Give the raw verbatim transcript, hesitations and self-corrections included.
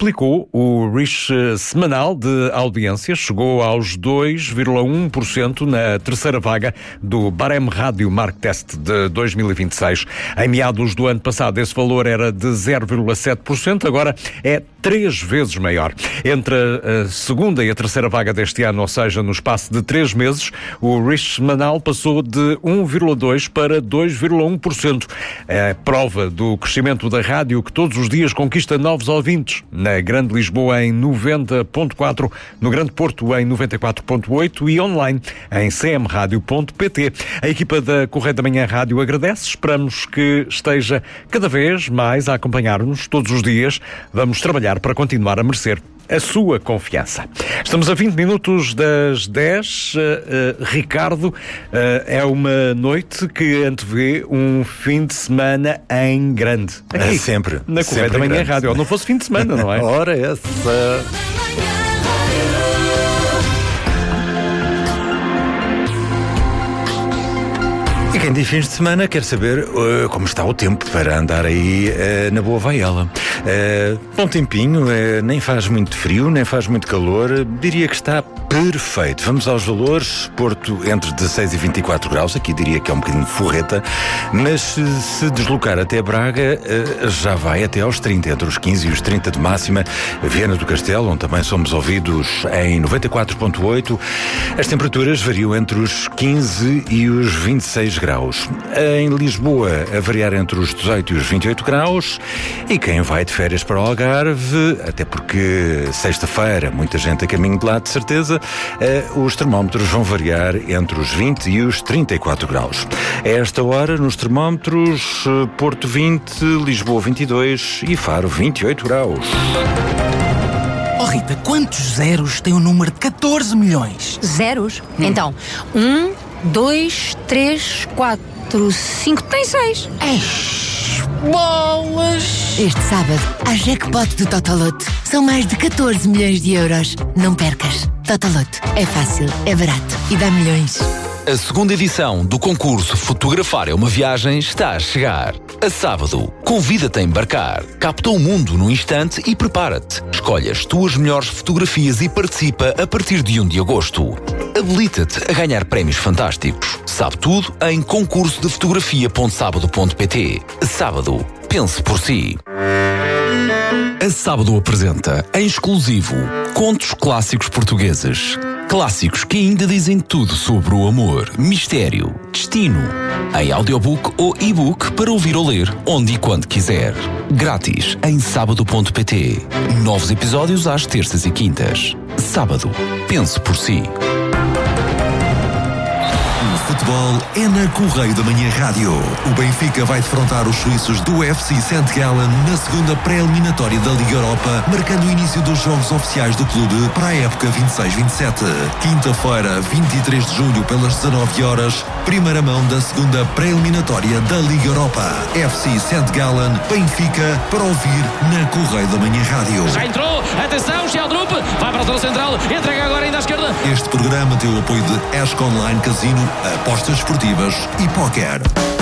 triplicou o reach semanal de audiência, chegou aos dois vírgula um por cento na terceira vaga do Barem Rádio Mark Test de dois mil e vinte e seis. Em meados do ano passado, esse valor era de zero vírgula sete por cento, agora é três vezes maior. Entre a segunda e a terceira vaga deste ano, ou seja, no espaço de três meses, o reach semanal passou de um vírgula dois por cento para dois vírgula um por cento. É prova do crescimento da rádio que todos os dias conquista novos ouvintes. Na Grande Lisboa em noventa ponto quatro, no Grande Porto em noventa e quatro ponto oito e online em c m rádio ponto p t. A equipa da Correio da Manhã Rádio agradece. Esperamos que esteja cada vez mais a acompanhar-nos todos os dias. Vamos trabalhar para continuar a merecer a sua confiança. Estamos a vinte minutos das dez. Uh, uh, Ricardo, uh, é uma noite que antevê um fim de semana em grande. Aqui, é sempre. Na Correio da Manhã Rádio. Ou não fosse fim de semana, não é? Ora, essa... E quem diz fins de semana quer saber uh, como está o tempo para andar aí uh, na boa vaela. Uh, bom tempinho, uh, nem faz muito frio, nem faz muito calor, uh, diria que está perfeito. Vamos aos valores. Porto entre dezasseis e vinte e quatro graus, aqui diria que é um bocadinho forreta, mas se, se deslocar até Braga, uh, já vai até aos trinta, entre os quinze e os trinta de máxima. Viana do Castelo, onde também somos ouvidos em noventa e quatro ponto oito, as temperaturas variam entre os quinze e os vinte e seis graus. Em Lisboa, a variar entre os dezoito e os vinte e oito graus. E quem vai de férias para o Algarve, até porque sexta-feira, muita gente a caminho de lá, de certeza, os termómetros vão variar entre os vinte e os trinta e quatro graus. A esta hora, nos termómetros, Porto vinte, Lisboa vinte e dois e Faro vinte e oito graus. Oh Rita, quantos zeros tem o número de catorze milhões? Zeros? Hum. Então, um, dois, três, quatro, cinco, tem seis. Eish, bolas! Este sábado, há jackpot do Totoloto. São mais de catorze milhões de euros. Não percas. Totoloto. É fácil, é barato e dá milhões. A segunda edição do concurso Fotografar é uma Viagem está a chegar. A sábado, convida-te a embarcar. Capta o mundo num instante e prepara-te. Escolhe as tuas melhores fotografias e participa a partir de um de agosto. Habilita-te a ganhar prémios fantásticos. Sabe tudo em concurso de fotografia ponto sábado ponto p t. Sábado, pense por si. A Sábado apresenta, em exclusivo, contos clássicos portugueses. Clássicos que ainda dizem tudo sobre o amor, mistério, destino. Em audiobook ou e-book para ouvir ou ler, onde e quando quiser. Grátis em sábado ponto p t. Novos episódios às terças e quintas. Sábado, pense por si. Futebol é na Correio da Manhã Rádio. O Benfica vai defrontar os suíços do U F C Saint Gallen na segunda pré-eliminatória da Liga Europa, marcando o início dos jogos oficiais do clube para a época vinte e seis vinte e sete. Quinta-feira, vinte e três de julho, pelas dezanove horas, primeira mão da segunda pré-eliminatória da Liga Europa. F C Saint Gallen, Benfica, para ouvir na Correio da Manhã Rádio. Já entrou, atenção, Sheldrup, vai para a zona central, entrega agora ainda à esquerda. Este programa tem o apoio de Ask Online Casino, apostas esportivas e póquer.